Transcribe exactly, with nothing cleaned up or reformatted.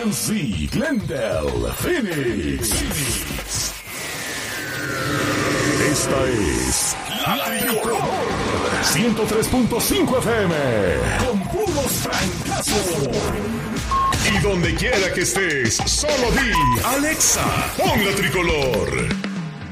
Tennessee, Glendale, Phoenix. Esta es La Tricolor ciento tres punto cinco F M con puros francazos. Y donde quiera que estés, solo di Alexa, pon La Tricolor.